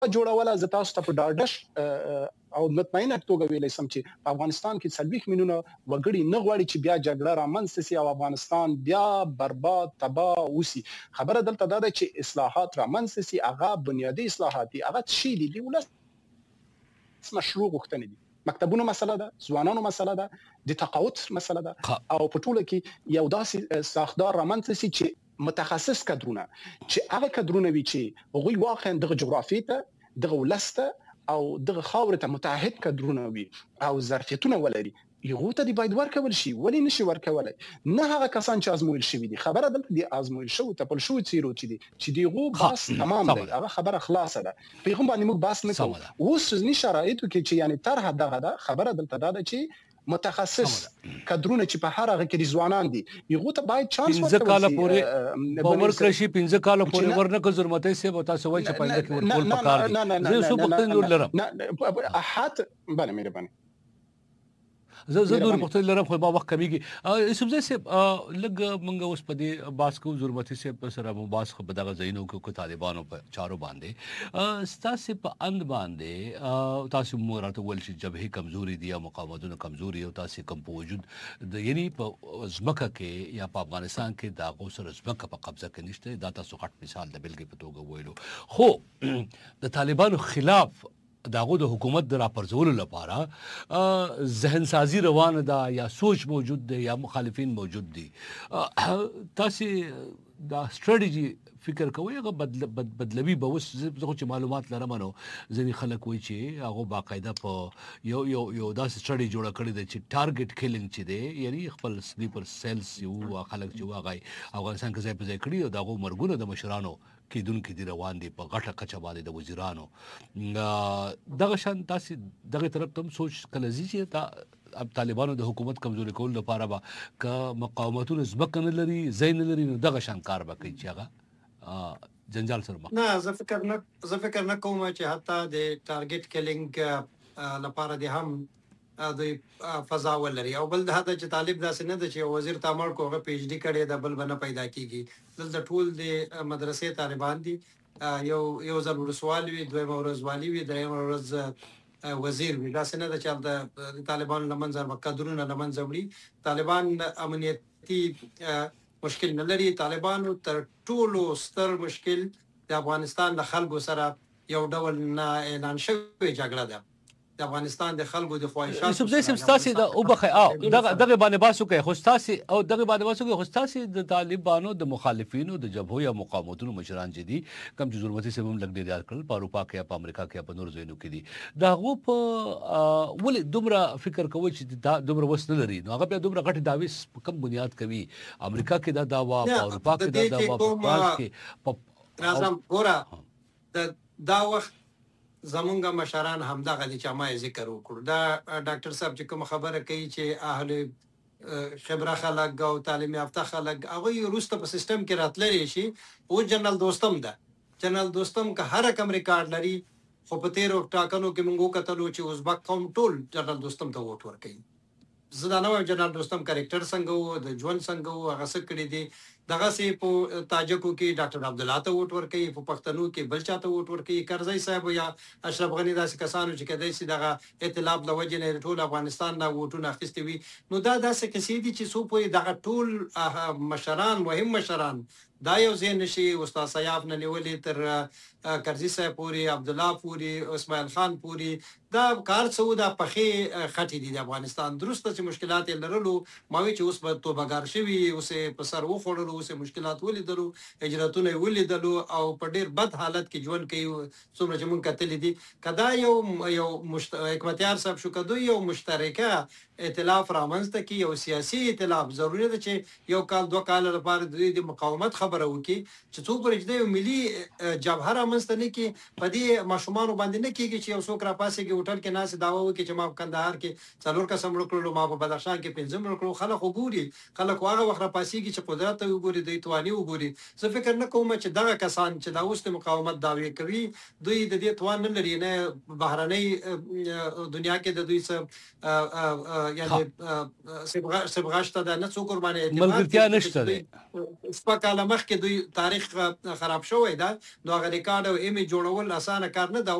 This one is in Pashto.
جوړوله زه تاسو ته په ډاډش او مطمئنه توګه ویلی سم چې په افغانستان کې 40 میلیونه وګړي نه غواړي چې بیا جګړه رامنځته سي او افغانستان بیا برباد تباه وسی. خبره دلته دا ده چې اصلاحات رامنځته سي، هغه بنیادي اصلاحات دي، هغه شي دي ولس مشروع غوښتنې دي. مکتبونو مسله ده، ځوانانو مسله ده، د تقاعد مسله ده، او په ټوله کې یو داسې ساختار رامنځته سي چې متخصص کادرونه چې هغه کادرونه وي چې هغوی واقعا دغه جغرافیې ته، دغه ولس ته او دغه خاورې ته متعهد کادرونه وي او ظرفیتونه ولري، هغو ته دې باید ورکول شي. ولې نشي ورکولی؟ نه هغه کسان چې ازمویل شوي دي. خبره دلته د ازمویل شوو تپل شوو څیرو چې د هغو بحث تمام دی، هغه خبره خلاصه ده، په هغوم باندې موږ بحث نه کوو. اوس ځینې شرایطو کې چې یعنې طرحه دغه ده، خبره دلته دا ده چې متخصص کادرونه چې په هر هغه کې د ځوانان دي، هغو ته باید چانس ورکول شي. 15 کاله پورې باور کړی شي، 15 کاله پورې ورنکړه ظلمتۍ صاحب او تاسو وایئ چې پاینده کې ورکول پکار دي. زه څو پوښتنې نور لرم. احد بله مهرباني زه نور پوښتنې لرم خو ما وخت کمیږي. یوسفزی صاحب لږ موږ اوس په دې بحث کوو، ظلمتي صاحب سره مو بحث په دغه ځایونو کې طالبانو په چارو باندې ستاسې په اند باندې تاسو مو راته وویل چې جبهې کمزوري دي او مقاومتونه کمزوري او تاسې کوم په وجود د یعنی په ځمکه کې یا په افغانستان کې د هغو سره ځمکه په قبضه کې نشته. دا تاسو غټ مثال د بېلګې په توګه وویلو. خو د طالبانو خلاف داغو د حکومت د راپرځولو لپاره ذهن سازی روانه ده یا سوچ موجود ده یا مخالفین موجود دي. تاسې دا سټریټجي فکر کوئ هغه بدلوي به اوس؟ زه خو چې معلومات لرم نو ځینې خلک وایي چې هغو باقاعده په یو داسې سټډي جوړه کړې ده چې ټارګټ کیلینګ چې دی، یعنی خپل سلیپر سیلز یو خلک چې هغه افغانستان کې ځای په ځای کړي او د هغو مرګونه د مشرانو کېدونکي دي روان دي په غټه کچه باندې د وزیرانو. دغه شان تاسې دغه طرف ته هم سوچ کله ځي چې دا طالبانو د حکومت کمزوري کولو لپاره به که مقاومتونه ځمکه نه لري، ځای نه لري، نو دغه شان کار به کوي چې هغه جنجال سره مخ؟ نه، زه فکر نه کوم چې حتی د ټارګټ کیلینګ لپاره د هم د فضا ولري. او بل دا چې طالب داسې نه ده چې وزیر ته مړ کو هغه پی ایچ ډي کړی ده بل به نه پیدا کیږي. دلته ټول د مدرسې طالبان دي، یو ځل ولسوال وي، دویمه ورځ والي وي، دریمه ورځ وزیر وي. داسې نه ده چې د طالبانو له منځه کادرونه له منځه وړي. طالبان امنیتي مشکل نه لري. طالبانو تر ټولو ستر مشکل د افغانستان د خلکو سره یو ډول نه اعلان شوی جګړه ده. د افغانستان د خلکو د خواهشاتو یوسفزی صاحب ستاسې د وبخښئ دغه باندې بحث وکړئ، خو ستاسې او دغه باندې بحث وکړئ، خو ستاسې د طالبانو د مخالفینو د جبهو یا مقاومتونو مشران چې دي، کوم چې ظلمتي صاحب هم لږ ډېر یاد کړل، په اروپا کې یا په امریکا کې یا په نورو ځایونو کې دي، د هغو په ولې دومره فکر کوئ چې دا دومره وس نه لري؟ نو هغه بیا دومره غټې دعوې په کوم بنیاد کوي؟ امریکا کې دا دعوه، په اروپا کې دا دعوه، په فرانس کې راځم ګوره دا وخت زمونږ مشران همدغه دي چې ما یې ذکر وکړو. دا ډاکټر صاحب چې کوم خبره کوي چې اهل خبره خلک او تعلیم یافته خلک هغوی وروسته په سیستم کې راتللی شي. او جنرال دوستم ده، جنرال دوستم که هر کم ریکارډ لري، خو په تیرو ټاکنو کې موږ وکتلو چې ازبک قوم ټول جنرال دوستم ته ووټ ورکوي. زه دا نه وایم جنرال دوستم کرکټر څنګه و، د ژوند څنګه و، هغه څه کړي دي. دغسې په تاجکو کې ډاکټر عبدالله ته ووټ ورکوي، په پښتنو کې بل چا ته ووټ ورکوي. کرزی صاحب یا اشرف غني داسې کسانو چې کیدای شي دغه اطلاف له وجې نه ټول افغانستان نه ووټونه اخیستي وي. نو دا داسې کیسې دي چې څو پورې دغه ټول مشران، مهم مشران دا یو ځای نشي، استاد سیاف نه نیولې تر کرزي صاحب پورې، عبدالله پورې، اسماعیل خان پورې، دا کار څه و، دا پخې خټې دي د افغانستان. درسته چې مشکلات یې لرلو، ما وایي چې اوس به توبهګار شوي، اوس یې په سر وخوړلو، اوس یې مشکلات ولیدلو، هجرتونه یې ولیدلو او په ډېر بد حالت کې ژوند کوي. څومره چې مونږ کتلي دي، که دا یو حکمتیار صاحب شو، که دوی یو مشترکه ائتلاف رامنځته کړي، یو سیاسي ائتلاف، ضروري ده چې یو کال دوه کاله لپاره دوی د مقاومت خبره وکړي، چې څو پورې چې یو ملي جبهه رامنځته نه کړي. په دې ماشومانو باندې نه کېږي چې یو څوک راپاسېږي هوټل کې ناست دعوه وکړي چې ما په کندهار کې 4 کسه مړه کړلو، ما په بدخشان کې 5 مړه کړلو. خلک وګوري، خلک هغه وخت راپاسېږي چې قدرت وګوري دوی تواني وګوري زه فکر نه کوم چې دغه کسان چې دا اوس د مقاومت دعوی کوي دوی د دې توان نه لري نه بهرنۍ دنیا کې د دوی څه یعنی سبغاشته ده نه څوک باندې اعتماد ملګرتیا نشته ده سپکاله مخکې دوی تاریخ خراب شوی ده نو هغه ریکارډ او ایمیج جوړول اسانه کار نه ده